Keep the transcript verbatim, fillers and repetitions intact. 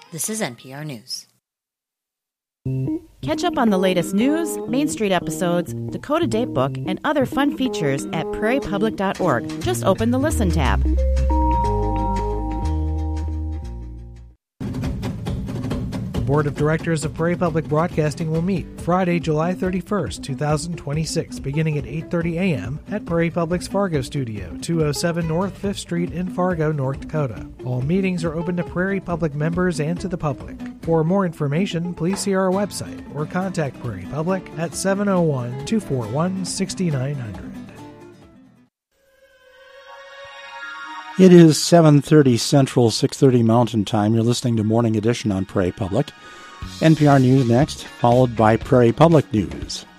This is N P R News. Catch up on the latest news, Main Street episodes, Dakota Datebook, and other fun features at prairie public dot org. Just open the Listen tab. The Board of Directors of Prairie Public Broadcasting will meet Friday, July thirty-first, twenty twenty-six, beginning at eight thirty a.m. at Prairie Public's Fargo Studio, two oh seven North fifth Street in Fargo, North Dakota. All meetings are open to Prairie Public members and to the public. For more information, please see our website or contact Prairie Public at seven oh one, two four one, six nine zero zero. It is seven thirty Central, six thirty Mountain Time. You're listening to Morning Edition on Prairie Public. N P R News next, followed by Prairie Public News.